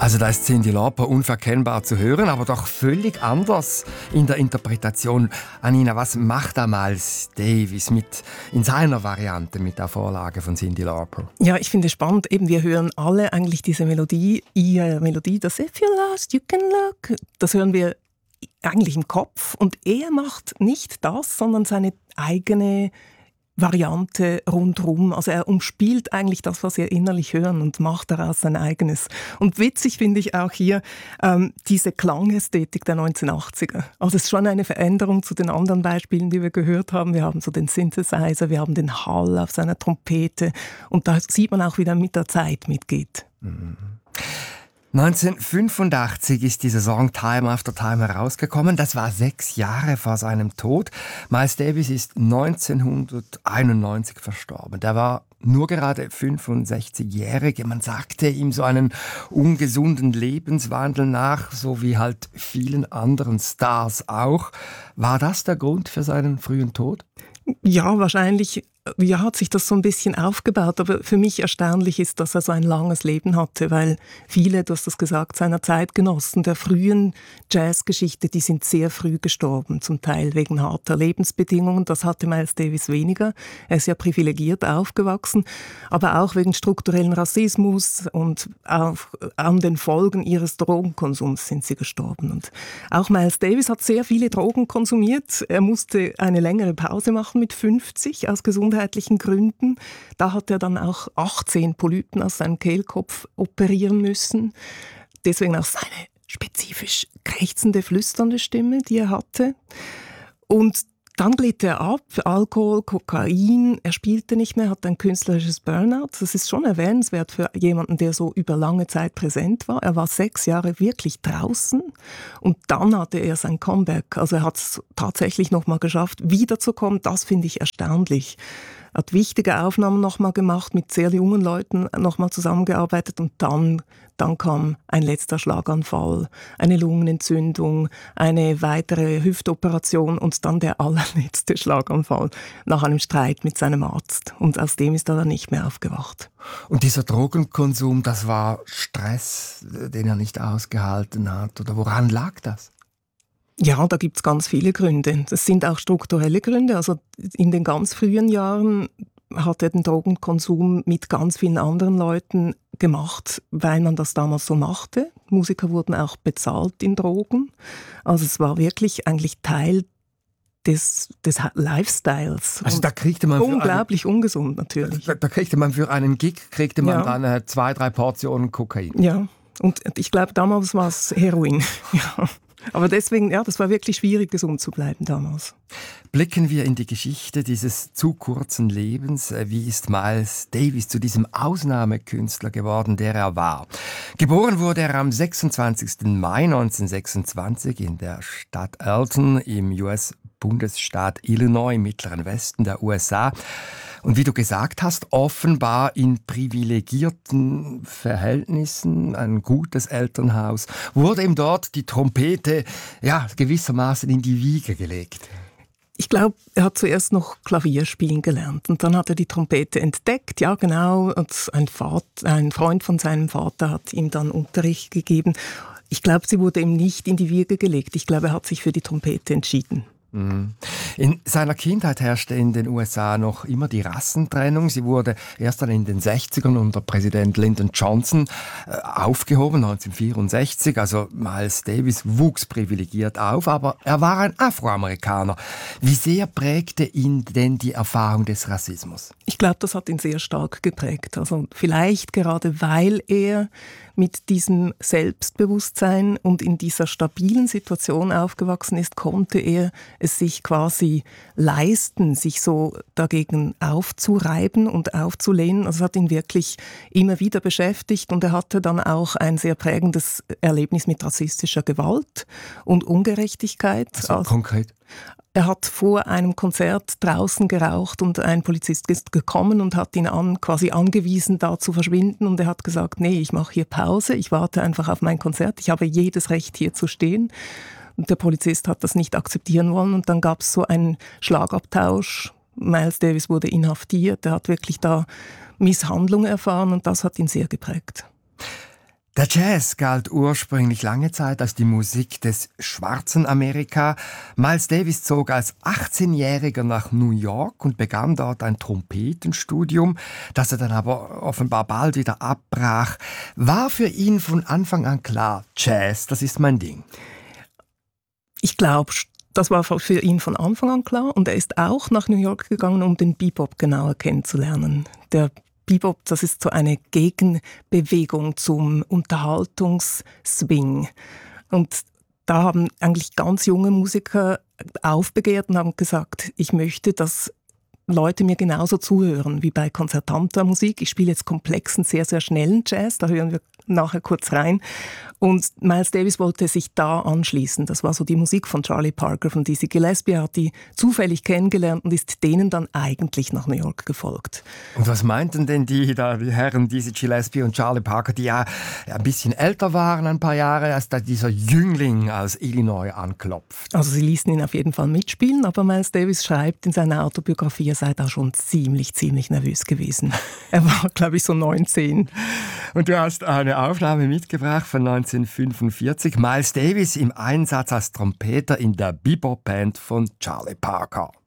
Also da ist Cyndi Lauper unverkennbar zu hören, aber doch völlig anders in der Interpretation. Anina, was macht da Miles Davis in seiner Variante mit der Vorlage von Cyndi Lauper? Ja, ich finde es spannend. Eben, wir hören alle eigentlich diese Melodie, ihre Melodie, das If you're lost, you can look. Das hören wir eigentlich im Kopf. Und er macht nicht das, sondern seine eigene Variante rundherum. Also er umspielt eigentlich das, was wir innerlich hören und macht daraus sein eigenes. Und witzig finde ich auch hier diese Klangästhetik der 1980er. Also es ist schon eine Veränderung zu den anderen Beispielen, die wir gehört haben. Wir haben so den Synthesizer, wir haben den Hall auf seiner Trompete und da sieht man auch, wie er mit der Zeit mitgeht. 1985 ist dieser Song Time After Time herausgekommen. Das war 6 Jahre vor seinem Tod. Miles Davis ist 1991 verstorben. Der war nur gerade 65-jährig. Man sagte ihm so einen ungesunden Lebenswandel nach, so wie halt vielen anderen Stars auch. War das der Grund für seinen frühen Tod? Ja, wahrscheinlich hat sich das so ein bisschen aufgebaut. Aber für mich erstaunlich ist, dass er so ein langes Leben hatte, weil viele, du hast das gesagt, seiner Zeitgenossen der frühen Jazzgeschichte, die sind sehr früh gestorben, zum Teil wegen harter Lebensbedingungen. Das hatte Miles Davis weniger. Er ist ja privilegiert aufgewachsen, aber auch wegen strukturellen Rassismus und auch an den Folgen ihres Drogenkonsums sind sie gestorben. Und auch Miles Davis hat sehr viele Drogen konsumiert. Er musste eine längere Pause machen mit 50 aus gesundheitlichen Gründen. Da hat er dann auch 18 Polypen aus seinem Kehlkopf operieren müssen. Deswegen auch seine spezifisch krächzende, flüsternde Stimme, die er hatte. Und dann glitt er ab, Alkohol, Kokain, er spielte nicht mehr, hatte ein künstlerisches Burnout. Das ist schon erwähnenswert für jemanden, der so über lange Zeit präsent war. Er war 6 Jahre wirklich draußen und dann hatte er sein Comeback. Also er hat es tatsächlich noch mal geschafft, wiederzukommen. Das finde ich erstaunlich. Er hat wichtige Aufnahmen noch mal gemacht, mit sehr jungen Leuten noch mal zusammengearbeitet und dann kam ein letzter Schlaganfall, eine Lungenentzündung, eine weitere Hüftoperation und dann der allerletzte Schlaganfall nach einem Streit mit seinem Arzt. Und aus dem ist er dann nicht mehr aufgewacht. Und dieser Drogenkonsum, das war Stress, den er nicht ausgehalten hat? Oder woran lag das? Ja, da gibt's ganz viele Gründe. Das sind auch strukturelle Gründe. Also in den ganz frühen Jahren hat er den Drogenkonsum mit ganz vielen anderen Leuten gemacht, weil man das damals so machte. Musiker wurden auch bezahlt in Drogen. Also es war wirklich eigentlich Teil des Lifestyles. Also da kriegte man unglaublich ungesund natürlich. Da kriegte man für einen Gig dann 2-3 Portionen Kokain. Ja, und ich glaube, damals war es Heroin. Ja. Aber deswegen, ja, das war wirklich schwierig, gesund zu bleiben damals. Blicken wir in die Geschichte dieses zu kurzen Lebens. Wie ist Miles Davis zu diesem Ausnahmekünstler geworden, der er war? Geboren wurde er am 26. Mai 1926 in der Stadt Alton im US-Bundesstaat Illinois im mittleren Westen der USA. Und wie du gesagt hast, offenbar in privilegierten Verhältnissen, ein gutes Elternhaus, wurde ihm dort die Trompete gewissermaßen in die Wiege gelegt. Ich glaube, er hat zuerst noch Klavier spielen gelernt und dann hat er die Trompete entdeckt. Ja, genau. Und ein Freund von seinem Vater hat ihm dann Unterricht gegeben. Ich glaube, sie wurde ihm nicht in die Wiege gelegt. Ich glaube, er hat sich für die Trompete entschieden. In seiner Kindheit herrschte in den USA noch immer die Rassentrennung. Sie wurde erst dann in den 60ern unter Präsident Lyndon Johnson aufgehoben, 1964. Also Miles Davis wuchs privilegiert auf, aber er war ein Afroamerikaner. Wie sehr prägte ihn denn die Erfahrung des Rassismus? Ich glaube, das hat ihn sehr stark geprägt. Also vielleicht gerade, weil er mit diesem Selbstbewusstsein und in dieser stabilen Situation aufgewachsen ist, konnte er es sich quasi leisten, sich so dagegen aufzureiben und aufzulehnen. Also es hat ihn wirklich immer wieder beschäftigt und er hatte dann auch ein sehr prägendes Erlebnis mit rassistischer Gewalt und Ungerechtigkeit. Also konkret? Er hat vor einem Konzert draußen geraucht und ein Polizist ist gekommen und hat ihn quasi angewiesen, da zu verschwinden. Und er hat gesagt, nee, ich mache hier Pause, ich warte einfach auf mein Konzert, ich habe jedes Recht, hier zu stehen. Und der Polizist hat das nicht akzeptieren wollen und dann gab es so einen Schlagabtausch. Miles Davis wurde inhaftiert, er hat wirklich da Misshandlungen erfahren und das hat ihn sehr geprägt. Der Jazz galt ursprünglich lange Zeit als die Musik des schwarzen Amerika. Miles Davis zog als 18-Jähriger nach New York und begann dort ein Trompetenstudium, das er dann aber offenbar bald wieder abbrach. War für ihn von Anfang an klar, Jazz, das ist mein Ding? Ich glaube, das war für ihn von Anfang an klar. Und er ist auch nach New York gegangen, um den Bebop genauer kennenzulernen. Der Bebop, das ist so eine Gegenbewegung zum Unterhaltungsswing. Und da haben eigentlich ganz junge Musiker aufbegehrt und haben gesagt, ich möchte, dass Leute mir genauso zuhören wie bei konzertanter Musik. Ich spiele jetzt komplexen, sehr, sehr schnellen Jazz, da hören wir nachher kurz rein. Und Miles Davis wollte sich da anschließen. Das war so die Musik von Charlie Parker, von Dizzy Gillespie. Er hat die zufällig kennengelernt und ist denen dann eigentlich nach New York gefolgt. Und was meinten denn die Herren Dizzy Gillespie und Charlie Parker, die ja ein bisschen älter waren, ein paar Jahre, als da dieser Jüngling aus Illinois anklopft? Also sie ließen ihn auf jeden Fall mitspielen, aber Miles Davis schreibt in seiner Autobiografie, er sei da schon ziemlich nervös gewesen. Er war, glaube ich, so 19. Und du hast eine Aufnahme mitgebracht von 1945. Miles Davis im Einsatz als Trompeter in der Bebop-Band von Charlie Parker.